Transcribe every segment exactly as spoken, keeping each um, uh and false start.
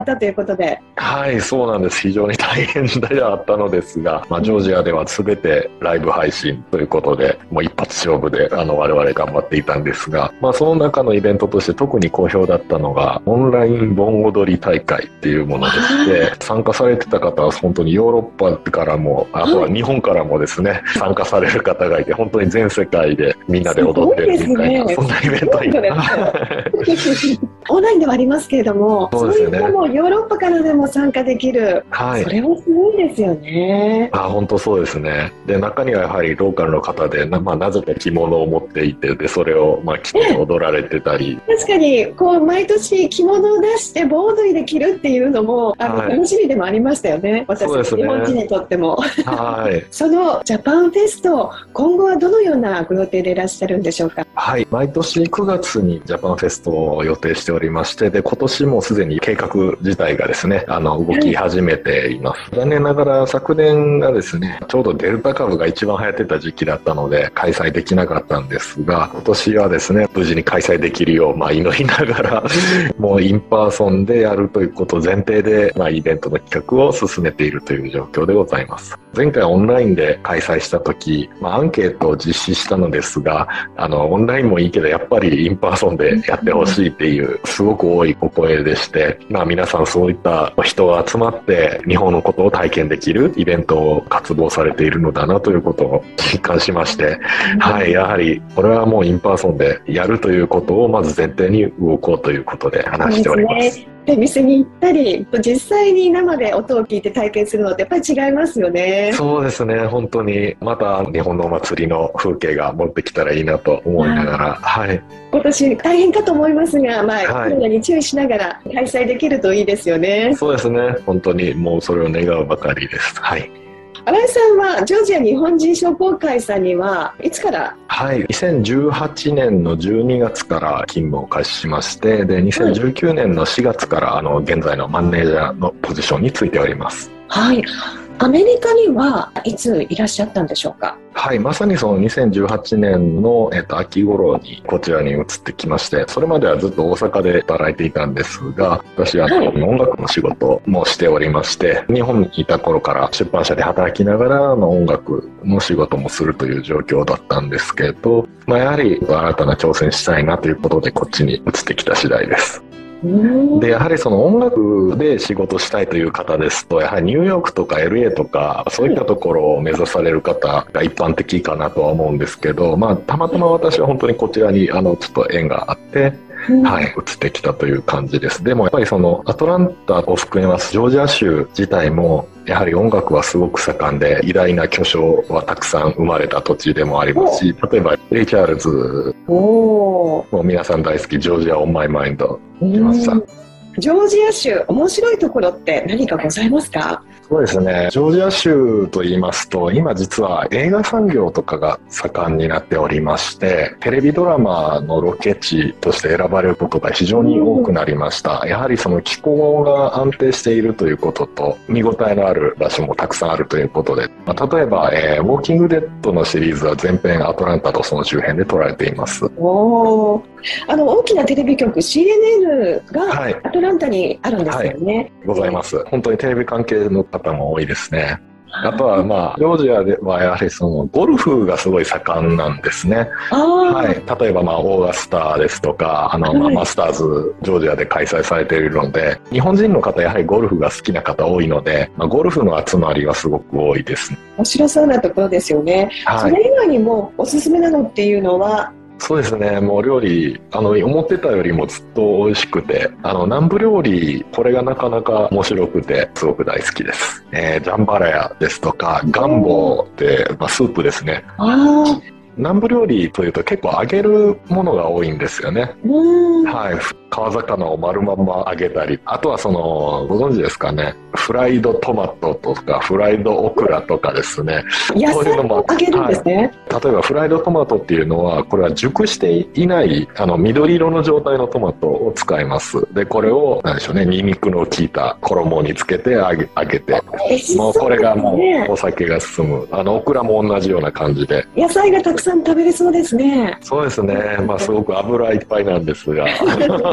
たということで。 はい、そうなんです。非常に大変ではあったのですが、まあ、ジョージアでは全てライブ配信ということで、もう一発勝負であの我々頑張っていたんですが、まあ、その中のイベントとして特に好評だったのがオンライン盆踊り大会っていうものでして、参加されてた方は本当にヨーロッパからも、あとは日本からもですね、参加される方がいて、本当に全世界でみんなで踊ってるみたいな、そんなイベントにオンラインではありますけれども、 そうですよね、 そういったもヨーロッパからでも参加できる、 はい、 それはすごいですよね。 あ、本当そうですね。で、中にはやはりローカルの方で、な、まあ、なぜか着物を持っていて、でそれをまあ着て踊られてたり、 確かにこう毎年着物を出して盆踊りで着るっていうのもあの、はい、楽しみでもありましたよね、私たち、ね、日本人にとっても。はい、そのジャパンフェスト、今後はどのようなご予定でいらっしゃるんでしょうか。 はい、毎年くがつにジャパンフェストを予定しておりまして、で今年もすでに計画自体がですね、あの動き始めています。はい、残念ながら昨年がですね、ちょうどデルタ株が一番流行ってた時期だったので開催できなかったんですが、今年はですね、無事に開催できるよう、まあ、祈りながらもうインパーソンでやるということを前提で、まあ、イベントの企画を進めているという状況でございます。前回オンラインで開催した時、まあ、アンケートを実施したのですが、あのオンラインもいいけどやっぱりインパーソンでやってほしいっていうすごく多いお声でして、まあ、皆さんそういった人が集まって日本のことを体験できるイベントを活動されているのだなということを実感しまして、はい、やはりこれはもうインパーソンでやるということをまず前提に動こうということで話しております。 で、店に行ったり実際に生で音を聞いて体験するのってやっぱり違いますよね。 そうですね、本当にまた日本のお祭りの風景が持ってきたらいいなと思いながら、はい、 今年大変かと思いますが、まあ、 はい、 コロナに注意しながら開催できるといいですよね。 そうですね、本当にもうそれを願うばかりです。はい。 新井さんはジョージア日本人商工会さんにはいつから？ はい、にせんじゅうはちねんのじゅうにがつから勤務を開始しまして、でにせんじゅうきゅうねんのしがつからあの現在のマネージャーのポジションについております。 はい、アメリカにはいついらっしゃったんでしょうか？ はい、まさにそのにせんじゅうはちねんの、えっと、秋頃にこちらに移ってきまして、それまではずっと大阪で働いていたんですが、私は音楽の仕事もしておりまして、日本にいた頃から出版社で働きながらの音楽の仕事もするという状況だったんですけど、まあ、やはり新たな挑戦したいなということでこっちに移ってきた次第です。でやはりその音楽で仕事したいという方ですと、やはりニューヨークとか エルエー とかそういったところを目指される方が一般的かなとは思うんですけど、まあ、たまたま私は本当にこちらにあのちょっと縁があって、はい、移ってきたという感じです。でもやっぱりそのアトランタを含めますジョージア州自体もやはり音楽はすごく盛んで、偉大な巨匠はたくさん生まれた土地でもありますし、例えばレイ・チャールズも皆さん大好きジョージア・オン・マイ・マインド来ました。 ジョージア州面白いところって何かございますか？ そうですね、ジョージア州といいますと今実は映画産業とかが盛んになっておりまして、テレビドラマのロケ地として選ばれることが非常に多くなりました。やはりその気候が安定しているということと見応えのある場所もたくさんあるということで、まあ、例えば、えー、ウォーキングデッドのシリーズは全編アトランタとその周辺で撮られています。 おー、あの大きなテレビ局 シーエヌエヌ がアトランタにあるんですよね。はい、 ございます。本当にテレビ関係の方も多いですね。あとはまあジョージアではやはりそのゴルフがすごい盛んなんですね。はい、例えばまあオーガスタですとかあのまあマスターズジョージアで開催されているので、日本人の方やはりゴルフが好きな方多いので、まあ、ゴルフの集まりはすごく多いですね。 面白そうなところですよね。はい、それ以外にもおすすめなのっていうのは？ そうですね、もう料理あの思ってたよりもずっと美味しくて、あの南部料理これがなかなか面白くてすごく大好きです。えー、ジャンバラヤですとかガンボって、まあ、スープですね。あ南部料理というと結構揚げるものが多いんですよね。はい、川魚を丸まんま揚げたり、あとはそのご存知ですかね、フライドトマトとかフライドオクラとかですね、 野菜を揚げるんですね。 はい、例えばフライドトマトっていうのはこれは熟していないあの緑色の状態のトマトを使います。でこれを何でしょうね、ニンニクの効いた衣につけて揚げ、揚げて、もうこれがもうお酒が進む。あのオクラも同じような感じで野菜がたくさん食べれそうですね。 そうですね、まあすごく油いっぱいなんですが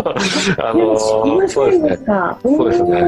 あの、そうですね。そうですね。